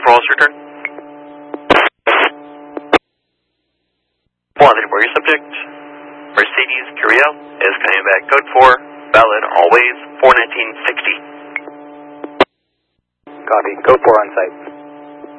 for all return. 134, your subject, Mercedes Carrillo, is coming back code 4, valid, always, 41960. Copy, code 4 on site.